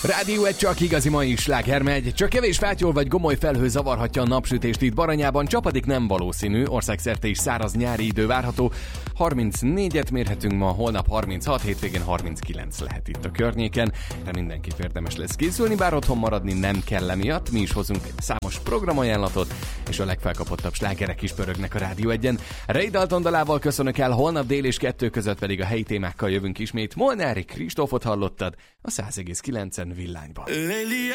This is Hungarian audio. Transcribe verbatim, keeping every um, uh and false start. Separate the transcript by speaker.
Speaker 1: Rádió egy csak igazi mai sláger megy. Csak kevés fátyol vagy gomoly felhő zavarhatja a napsütést itt Baranyában, csapadék nem valószínű, országszerte is száraz nyári idő várható. harmincnégyet mérhetünk ma, holnap harminchat, hétvégén harminckilenc lehet itt a környéken. De mindenképp érdemes lesz készülni, bár otthon maradni nem kell emiatt. Mi is hozunk számos programajánlatot, és a legfelkapottabb slágerek is pörögnek a Rádió egyen. Ray Dalton dalával köszönök el, holnap dél és kettő között pedig a helyi témákkal jövünk ismét. Molnári Kristófot hallottad a száz egész kilencen Villányban.